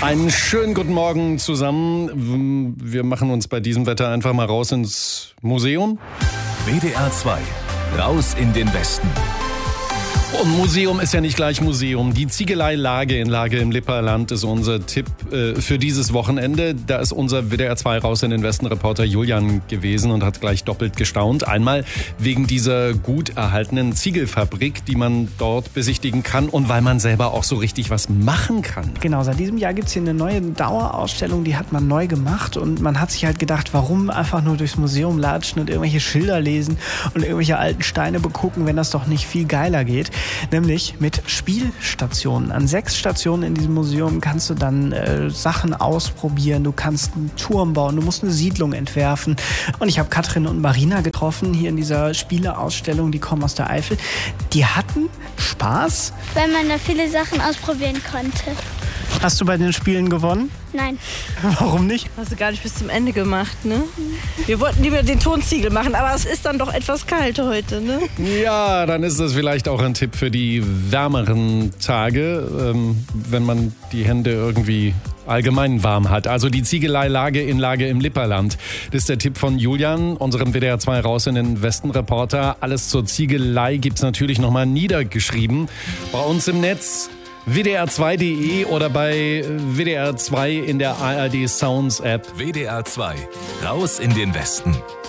Einen schönen guten Morgen zusammen. Wir machen uns bei diesem Wetter einfach mal raus ins Museum. WDR 2, raus in den Westen. Und Museum ist ja nicht gleich Museum. Die Ziegelei Lage in Lage im Lipperland ist unser Tipp für dieses Wochenende. Da ist unser WDR 2 raus in den Westen Reporter Julian gewesen und hat gleich doppelt gestaunt. Einmal wegen dieser gut erhaltenen Ziegelfabrik, die man dort besichtigen kann und weil man selber auch so richtig was machen kann. Genau, seit diesem Jahr gibt es hier eine neue Dauerausstellung, die hat man neu gemacht und man hat sich halt gedacht, warum einfach nur durchs Museum latschen und irgendwelche Schilder lesen und irgendwelche alten Steine begucken, wenn das doch nicht viel geiler geht. Nämlich mit Spielstationen. An 6 Stationen in diesem Museum kannst du dann Sachen ausprobieren, du kannst einen Turm bauen, du musst eine Siedlung entwerfen. Und ich habe Katrin und Marina getroffen hier in dieser Spieleausstellung, die kommen aus der Eifel. Die hatten Spaß. Weil man da viele Sachen ausprobieren konnte. Hast du bei den Spielen gewonnen? Nein. Warum nicht? Hast du gar nicht bis zum Ende gemacht, ne? Wir wollten lieber den Tonziegel machen, aber es ist dann doch etwas kalt heute, ne? Ja, dann ist das vielleicht auch ein Tipp für die wärmeren Tage, wenn man die Hände irgendwie allgemein warm hat. Also die Ziegelei Lage in Lage im Lipperland. Das ist der Tipp von Julian, unserem WDR 2 raus in den Westen Reporter. Alles zur Ziegelei gibt's natürlich nochmal niedergeschrieben bei uns im Netz. WDR2.de oder bei WDR 2 in der ARD Sounds App. WDR 2, raus in den Westen.